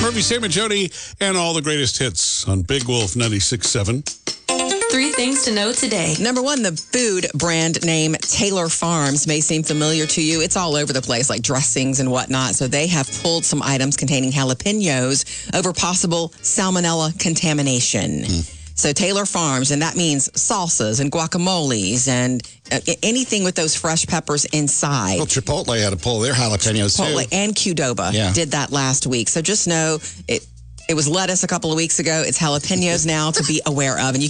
Murphy, Sam, and Jody, and all the greatest hits on Big Wolf 96.7. 3 things to know today. Number 1, the food brand name Taylor Farms may seem familiar to you. It's all over the place, like dressings and whatnot. So they have pulled some items containing jalapenos over possible salmonella contamination. So Taylor Farms, and that means salsas and guacamoles and anything with those fresh peppers inside. Well, Chipotle had to pull their jalapenos Chipotle too. and Qdoba did that last week. So just know it was lettuce a couple of weeks ago. It's jalapenos now to be aware of. And you